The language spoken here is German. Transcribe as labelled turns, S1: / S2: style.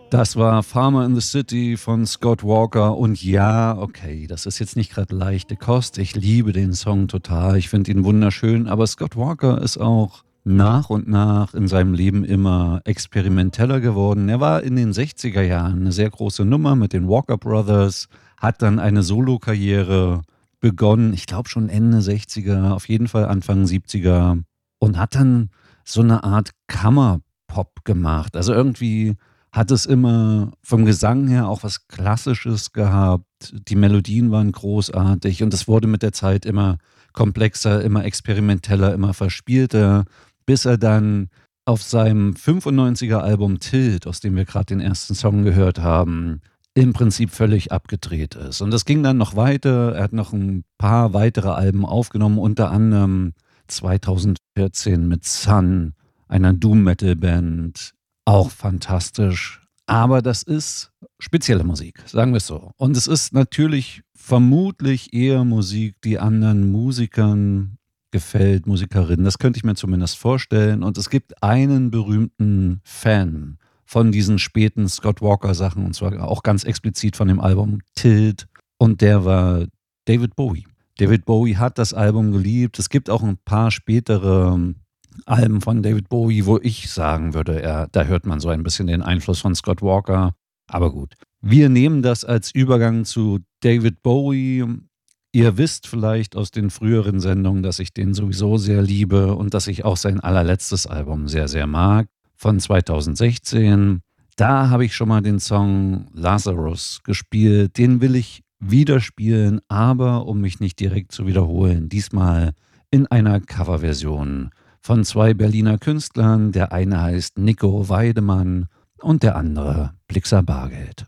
S1: Das war Farmer in the City von Scott Walker und ja, okay, das ist jetzt nicht gerade leichte Kost. Ich liebe den Song total, ich finde ihn wunderschön, aber Scott Walker ist auch nach und nach in seinem Leben immer experimenteller geworden. Er war in den 60er Jahren eine sehr große Nummer mit den Walker Brothers, hat dann eine Solokarriere begonnen, ich glaube schon Ende 60er, auf jeden Fall Anfang 70er und hat dann so eine Art Kammerpop gemacht. Also irgendwie hat es immer vom Gesang her auch was Klassisches gehabt. Die Melodien waren großartig und es wurde mit der Zeit immer komplexer, immer experimenteller, immer verspielter, bis er dann auf seinem 95er Album Tilt, aus dem wir gerade den ersten Song gehört haben, im Prinzip völlig abgedreht ist. Und das ging dann noch weiter. Er hat noch ein paar weitere Alben aufgenommen, unter anderem 2014 mit Sun, einer Doom-Metal-Band, auch fantastisch. Aber das ist spezielle Musik, sagen wir es so. Und es ist natürlich vermutlich eher Musik, die anderen Musikern gefällt, Musikerinnen. Das könnte ich mir zumindest vorstellen. Und es gibt einen berühmten Fan von diesen späten Scott Walker Sachen, und zwar auch ganz explizit von dem Album Tilt. Und der war David Bowie. David Bowie hat das Album geliebt. Es gibt auch ein paar spätere Alben von David Bowie, wo ich sagen würde, da hört man so ein bisschen den Einfluss von Scott Walker. Aber gut, wir nehmen das als Übergang zu David Bowie. Ihr wisst vielleicht aus den früheren Sendungen, dass ich den sowieso sehr liebe und dass ich auch sein allerletztes Album sehr, sehr mag, von 2016. Da habe ich schon mal den Song Lazarus gespielt. Den will ich wieder spielen, aber um mich nicht direkt zu wiederholen, diesmal in einer Coverversion von zwei Berliner Künstlern. Der eine heißt Nico Weidemann und der andere Blixer Bargeld.